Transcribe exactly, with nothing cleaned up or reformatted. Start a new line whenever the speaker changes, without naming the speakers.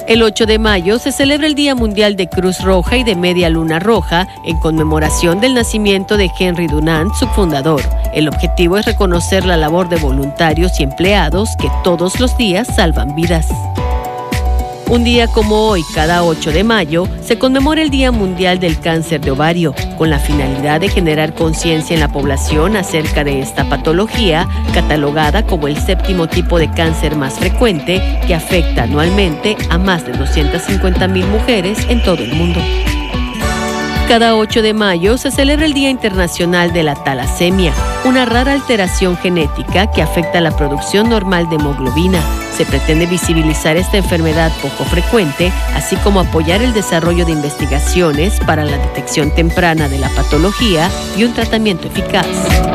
El ocho de mayo se celebra el Día Mundial de Cruz Roja y de Media Luna Roja en conmemoración del nacimiento de Henry Dunant, su fundador. El objetivo es reconocer la labor de voluntarios y empleados que todos los días salvan vidas. Un día como hoy, cada ocho de mayo, se conmemora el Día Mundial del Cáncer de Ovario, con la finalidad de generar conciencia en la población acerca de esta patología, catalogada como el séptimo tipo de cáncer más frecuente, que afecta anualmente a más de doscientas cincuenta mil mujeres en todo el mundo. Cada ocho de mayo se celebra el Día Internacional de la Talasemia, una rara alteración genética que afecta la producción normal de hemoglobina. Se pretende visibilizar esta enfermedad poco frecuente, así como apoyar el desarrollo de investigaciones para la detección temprana de la patología y un tratamiento eficaz.